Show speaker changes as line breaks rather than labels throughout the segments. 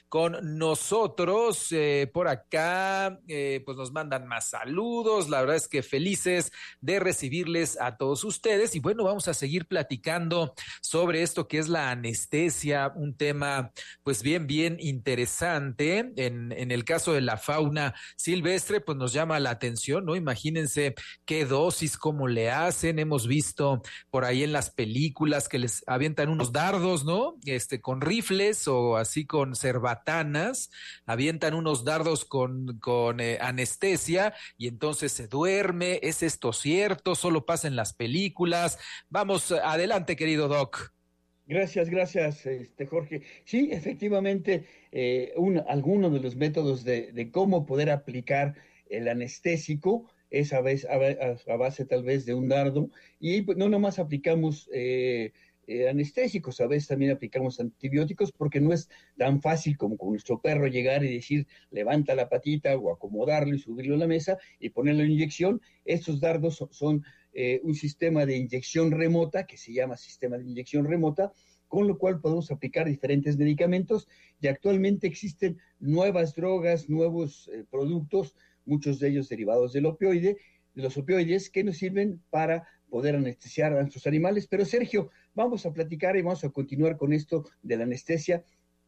con nosotros. Por acá, pues nos mandan más saludos. La verdad es que felices de recibirles a todos ustedes. Y bueno, vamos a seguir platicando sobre esto que es la anestesia, un tema pues bien interesante. En el caso de la fauna silvestre, pues nos llama la atención, ¿no? Imagínense qué dosis, cómo le hacen. Hemos visto por ahí en las películas que les avientan unos dardos, ¿no? Con rifles o así con cerbatanas, avientan unos dardos con anestesia y entonces se duerme. ¿Es esto cierto? ¿Solo pasa en las películas? Vamos, adelante, querido Doc.
Gracias, Jorge. Sí, efectivamente, algunos de los métodos de cómo poder aplicar el anestésico es a base tal vez de un dardo, y pues, no nomás aplicamos anestésicos, a veces también aplicamos antibióticos, porque no es tan fácil como con nuestro perro llegar y decir levanta la patita o acomodarlo y subirlo a la mesa y ponerlo en inyección. Estos dardos son un sistema de inyección remota que se llama sistema de inyección remota, con lo cual podemos aplicar diferentes medicamentos, y actualmente existen nuevas drogas, nuevos productos, muchos de ellos derivados de los opioides, que nos sirven para poder anestesiar a nuestros animales. Pero Sergio, vamos a platicar y vamos a continuar con esto de la anestesia.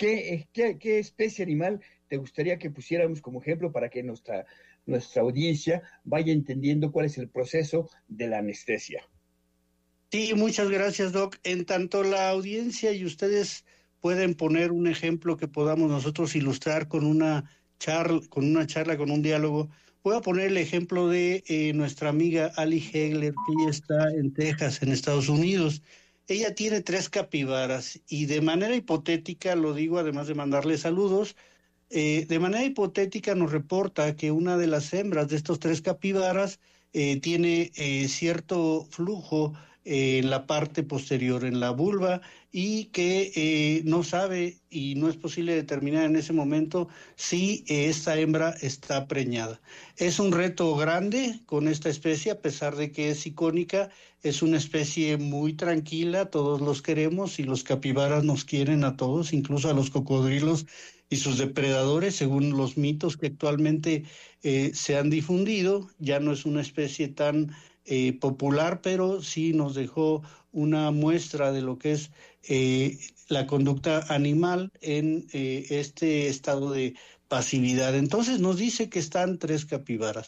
¿Qué especie animal te gustaría que pusiéramos como ejemplo para que nuestra audiencia vaya entendiendo cuál es el proceso de la anestesia?
Sí, muchas gracias, Doc. En tanto la audiencia y ustedes pueden poner un ejemplo que podamos nosotros ilustrar con una charla, con un diálogo. Voy a poner el ejemplo de nuestra amiga Ali Hegler, que ella está en Texas, en Estados Unidos. Ella tiene 3 capibaras y de manera hipotética, lo digo además de mandarle saludos, de manera hipotética nos reporta que una de las hembras de estos 3 capibaras tiene cierto flujo en la parte posterior, en la vulva, y que no sabe y no es posible determinar en ese momento si esta hembra está preñada. Es un reto grande con esta especie, a pesar de que es icónica. Es una especie muy tranquila, todos los queremos y los capibaras nos quieren a todos, incluso a los cocodrilos y sus depredadores, según los mitos que actualmente se han difundido. Ya no es una especie tan popular, pero sí nos dejó una muestra de lo que es la conducta animal en este estado de pasividad. Entonces nos dice que están 3 capibaras.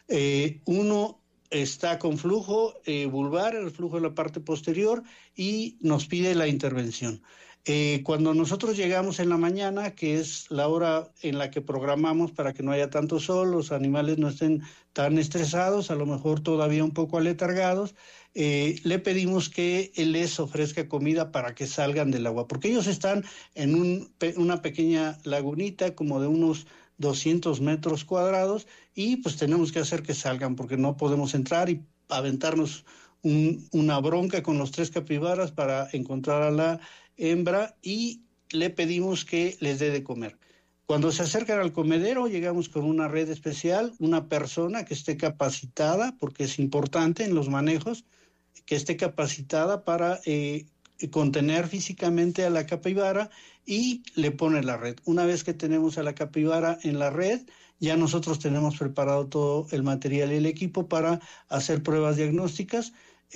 Uno está con flujo vulvar, el flujo en la parte posterior, y nos pide la intervención. Cuando nosotros llegamos en la mañana, que es la hora en la que programamos para que no haya tanto sol, los animales no estén tan estresados, a lo mejor todavía un poco aletargados, le pedimos que él les ofrezca comida para que salgan del agua, porque ellos están en una pequeña lagunita como de unos 200 metros cuadrados, y pues tenemos que hacer que salgan, porque no podemos entrar y aventarnos una bronca con los 3 capibaras para encontrar a la hembra, y le pedimos que les dé de comer. Cuando se acercan al comedero, llegamos con una red especial, una persona que esté capacitada, porque es importante en los manejos, que esté capacitada para contener físicamente a la capibara, y le pone la red. Una vez que tenemos a la capibara en la red, ya nosotros tenemos preparado todo el material y el equipo para hacer pruebas diagnósticas.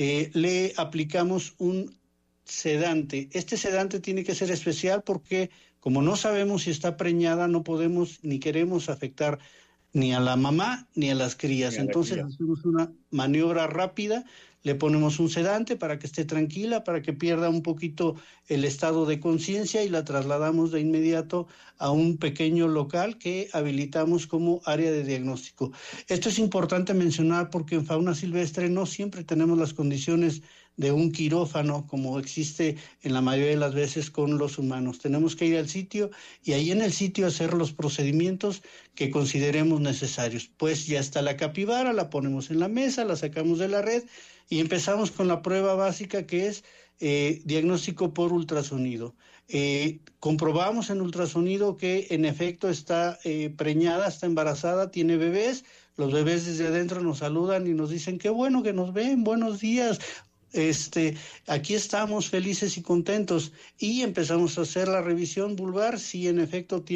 Le aplicamos un sedante. Este sedante tiene que ser especial porque como no sabemos si está preñada, no podemos ni queremos afectar ni a la mamá ni a las crías. Entonces hacemos una maniobra rápida, le ponemos un sedante para que esté tranquila, para que pierda un poquito el estado de conciencia, y la trasladamos de inmediato a un pequeño local que habilitamos como área de diagnóstico. Esto es importante mencionar porque en fauna silvestre no siempre tenemos las condiciones de un quirófano como existe en la mayoría de las veces con los humanos. Tenemos que ir al sitio y ahí en el sitio hacer los procedimientos que consideremos necesarios. Pues ya está la capibara, la ponemos en la mesa, la sacamos de la red y empezamos con la prueba básica, que es diagnóstico por ultrasonido. Comprobamos en ultrasonido que en efecto está preñada, está embarazada, tiene bebés. Los bebés desde adentro nos saludan y nos dicen qué bueno que nos ven, buenos días. Aquí estamos felices y contentos, y empezamos a hacer la revisión vulvar. Si en efecto tiene